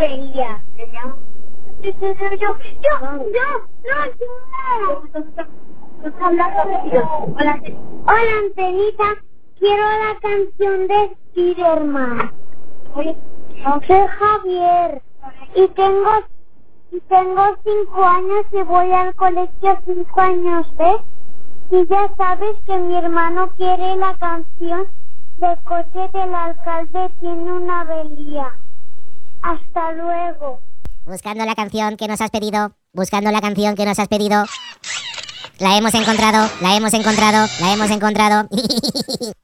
avería. Hola, Antenita. Quiero la canción de Spiderman. Soy Javier y tengo 5 años y voy al colegio 5 años, ¿ves? Y ya sabes que mi hermano quiere la canción de coche del alcalde tiene una avería. Hasta luego. Buscando la canción que nos has pedido. Buscando la canción que nos has pedido. La hemos encontrado, la hemos encontrado, la hemos encontrado.